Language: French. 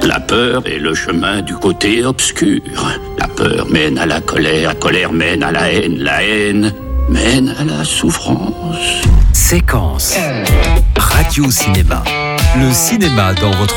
La peur est le chemin du côté obscur. La peur mène à la colère mène à la haine mène à la souffrance. Séquence Radio Cinéma. Le cinéma dans votre